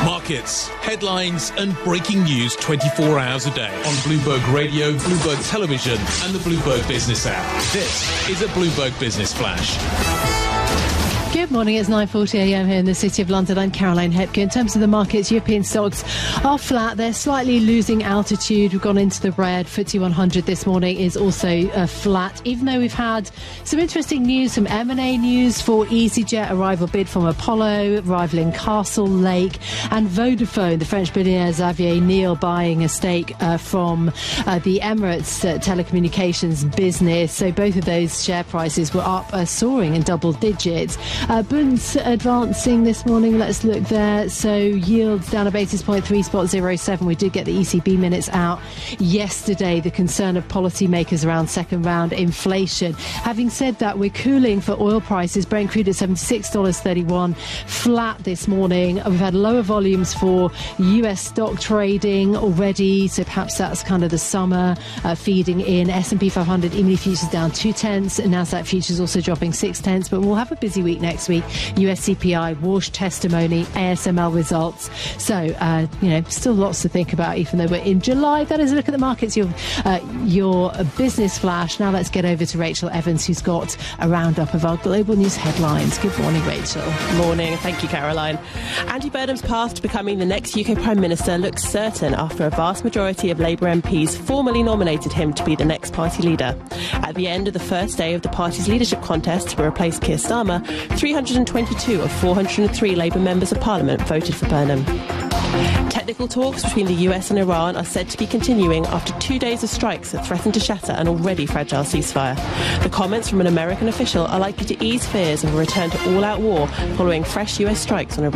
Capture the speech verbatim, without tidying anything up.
Markets, headlines and breaking news twenty-four hours a day on Bloomberg Radio, Bloomberg Television and the Bloomberg Business app. This is a Bloomberg Business Flash. Good morning, it's nine forty a m here in the City of London. I'm Caroline Hepke. In terms of the markets, European stocks are flat. They're slightly losing altitude. We've gone into the red. F T S E one hundred this morning is also uh, flat, even though we've had some interesting news, some M and A news for EasyJet, arrival bid from Apollo, rivaling Castle Lake, and Vodafone, the French billionaire Xavier Niel buying a stake uh, from uh, the Emirates uh, telecommunications business. So both of those share prices were up, uh, soaring in double digits. Uh, Bunds advancing this morning. Let's look there. So yields down a basis point, three spot zero seven. We did get the E C B minutes out yesterday. The concern of policymakers around second round inflation. Having said that, we're cooling for oil prices. Brent crude at seventy-six dollars and thirty-one cents, flat this morning. We've had lower volumes for U S stock trading already, so perhaps that's kind of the summer uh, feeding in. S and P five hundred E-mini futures down two tenths, and Nasdaq futures also dropping six tenths. But we'll have a busy week next week. U S C P I, Walsh testimony, A S M L results. So, uh, you know, still lots to think about, even though we're in July. That is a look at the markets, your, uh, your business flash. Now let's get over to Rachel Evans, who's got a roundup of our global news headlines. Good morning, Rachel. Morning. Thank you, Caroline. Andy Burnham's path to becoming the next U K Prime Minister looks certain after a vast majority of Labour M Ps formally nominated him to be the next party leader. At the end of the first day of the party's leadership contest to replace Keir Starmer, three hundred twenty-two of four hundred three Labour members of Parliament voted for Burnham. Technical talks between the U S and Iran are said to be continuing after two days of strikes that threaten to shatter an already fragile ceasefire. The comments from an American official are likely to ease fears of a return to all-out war following fresh U S strikes on Iran.